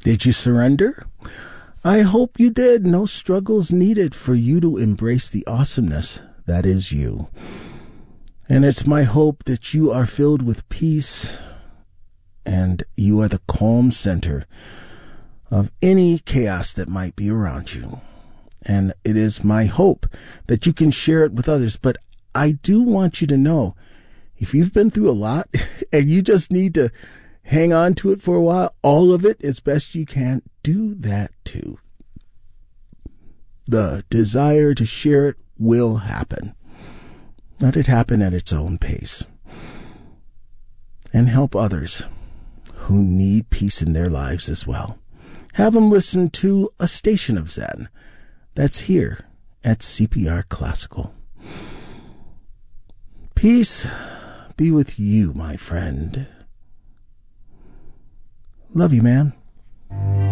Did you surrender? I hope you did. No struggles needed for you to embrace the awesomeness that is you. And it's my hope that you are filled with peace and you are the calm center of any chaos that might be around you. And it is my hope that you can share it with others. But I do want you to know, if you've been through a lot and you just need to hang on to it for a while, all of it as best you can, do that too. The desire to share it will happen. Let it happen at its own pace. And help others who need peace in their lives as well. Have them listen to a station of Zen that's here at CPR Classical. Peace be with you, my friend. Love you, man.